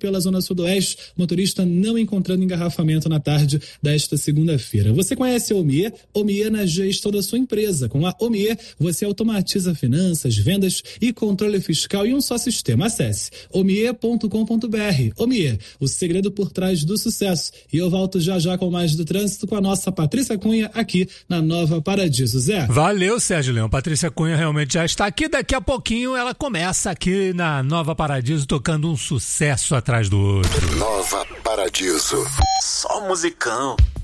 pela Zona Sudoeste, motorista não encontrando engarrafamento na tarde desta segunda-feira. Você conhece a Omier? Omier na gestão da sua empresa. Com a Omier, você automatiza finanças, vendas e controle fiscal em um só sistema. Acesse omier.com.br. Omier, o segredo por trás do sucesso. E eu volto já com mais do trânsito com a nossa Patrícia Cunha aqui na Nova Paradiso. Zé. Valeu, Sérgio Leão. Patrícia Cunha realmente já está aqui. Daqui a pouquinho ela começa aqui na Nova Paradiso tocando um sucesso atrás do outro. Nova Paradiso. Só musicão.